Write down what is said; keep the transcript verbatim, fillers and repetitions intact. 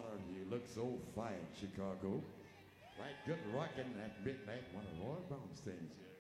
Lord, you look so fine, Chicago. Right good rockin' that midnight one of Roy Brown's things.